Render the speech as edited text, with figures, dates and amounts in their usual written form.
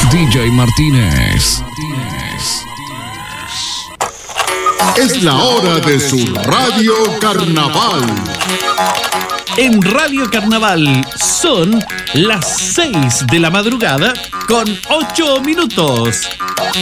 DJ Martínez. Es la hora de su Radio Carnaval. En Radio Carnaval son las 6 de la madrugada con 8 minutos.